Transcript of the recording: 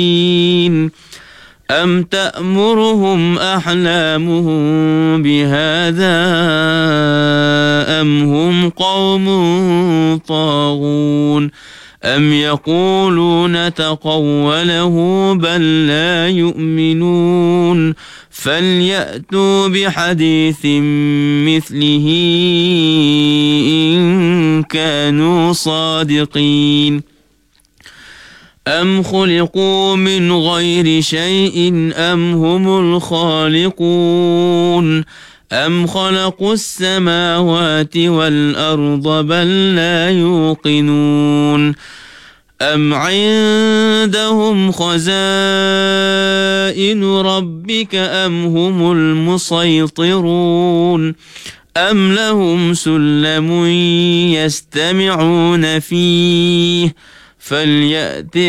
أم تأمرهم أحلامهم بهذا أم هم قوم طاغون أم يقولون تقوله بل لا يؤمنون فليأتوا بحديث مثله إن كانوا صادقين أم خلقوا من غير شيء أم هم الخالقون أم خلقوا السماوات والأرض بل لا يوقنون أم عندهم خزائن ربك أم هم المسيطرون أم لهم سلم يستمعون فيه فليأت